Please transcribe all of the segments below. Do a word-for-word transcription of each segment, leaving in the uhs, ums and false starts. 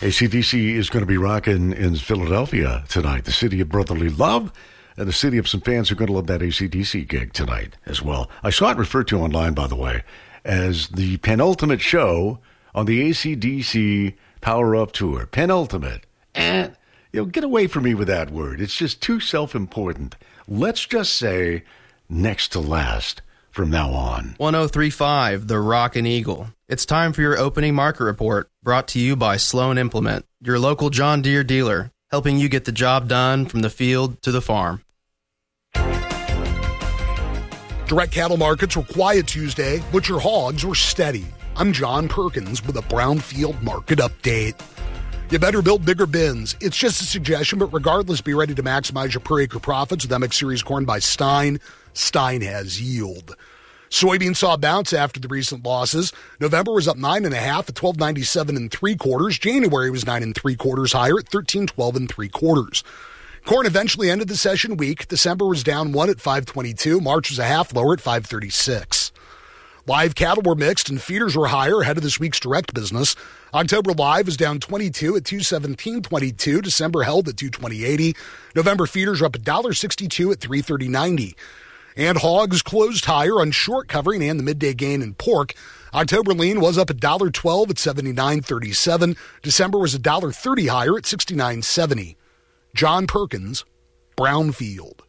A C D C is going to be rocking in Philadelphia tonight, the city of brotherly love, and the city of some fans who are going to love that A C D C gig tonight as well. I saw it referred to online, by the way, as the penultimate show on the A C D C Power Up Tour. Penultimate. And, you know, get away from me with that word. It's just too self-important. Let's just say next to last from now on. one oh three point five, The Rockin' Eagle. It's time for your opening market report, brought to you by Sloan Implement, your local John Deere dealer, helping you get the job done from the field to the farm. Direct cattle markets were quiet Tuesday, butcher hogs were steady. I'm John Perkins with a Brownfield market update. You better build bigger bins. It's just a suggestion, but regardless, be ready to maximize your per acre profits with M X Series corn by Stein. Stein has yield. Soybeans saw a bounce after the recent losses. November was up nine and a half at twelve ninety-seven and three quarters. January was nine and three quarters higher at thirteen twelve and three quarters. Corn eventually ended the session weak. December was down one at five twenty-two. March was a half lower at five thirty-six. Live cattle were mixed and feeders were higher ahead of this week's direct business. October live was down twenty-two at two seventeen twenty-two. December held at two twenty eighty. November feeders are up one dollar sixty-two at three thirty ninety. And hogs closed higher on short covering and the midday gain in pork. October lean was up one dollar twelve at seventy-nine thirty-seven. December was one dollar thirty higher at sixty-nine seventy. John Perkins, Brownfield.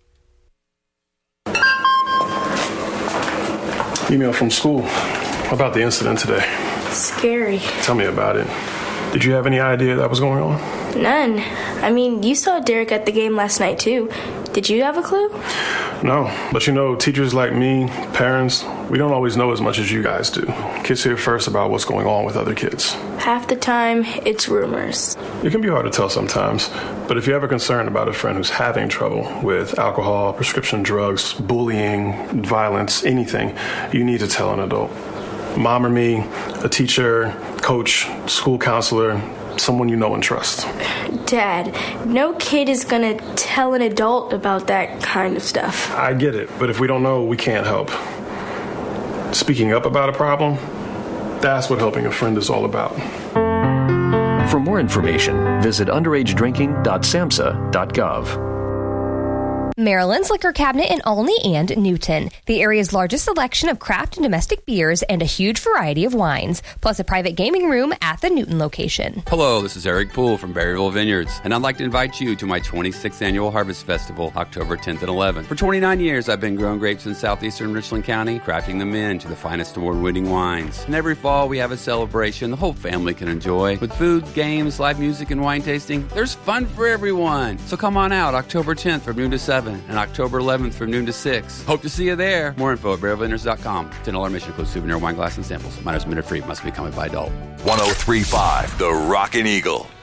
Email from school about the incident today. Scary. Tell me about it. Did you have any idea that was going on? None. I mean, you saw Derek at the game last night, too. Did you have a clue? No, but you know, teachers like me, parents, we don't always know as much as you guys do. Kids hear first about what's going on with other kids. Half the time, it's rumors. It can be hard to tell sometimes, but if you're ever concerned about a friend who's having trouble with alcohol, prescription drugs, bullying, violence, anything, you need to tell an adult. Mom or me, a teacher, coach, school counselor, someone you know and trust. Dad, no kid is gonna tell an adult about that kind of stuff. I get it, but if we don't know, we can't help. Speaking up about a problem, that's what helping a friend is all about. For more information, visit underage drinking dot samhsa dot gov. Maryland's Liquor Cabinet in Olney and Newton. The area's largest selection of craft and domestic beers and a huge variety of wines, plus a private gaming room at the Newton location. Hello, this is Eric Poole from Berryville Vineyards, and I'd like to invite you to my twenty-sixth Annual Harvest Festival, October tenth and eleventh. For twenty-nine years, I've been growing grapes in southeastern Richland County, crafting them into the finest award-winning wines. And every fall, we have a celebration the whole family can enjoy. With food, games, live music, and wine tasting, there's fun for everyone. So come on out October tenth from noon to seven. And October eleventh from noon to six. Hope to see you there. More info at berryville vineyards dot com. ten dollars admission includes souvenir wine glass and samples. Minors minute free. Must be accompanied by adult. one oh three point five The Rockin' Eagle.